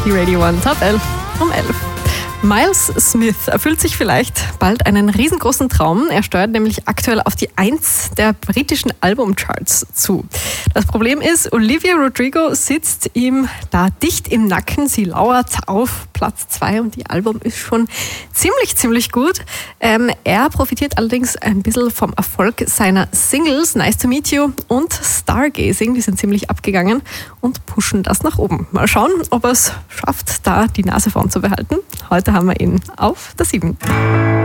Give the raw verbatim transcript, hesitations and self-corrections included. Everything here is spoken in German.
Die Radio One Top elf um elf. Miles Smith erfüllt sich vielleicht bald einen riesengroßen Traum. Er steuert nämlich aktuell auf die Eins der britischen Albumcharts zu. Das Problem ist, Olivia Rodrigo sitzt ihm da dicht im Nacken. Sie lauert auf Platz zwei und die Album ist schon ziemlich, ziemlich gut. Ähm, er profitiert allerdings ein bisschen vom Erfolg seiner Singles Nice to Meet You und Stargazing. Die sind ziemlich abgegangen und pushen das nach oben. Mal schauen, ob er es schafft, da die Nase vorn zu behalten. Heute haben wir ihn auf der sieben.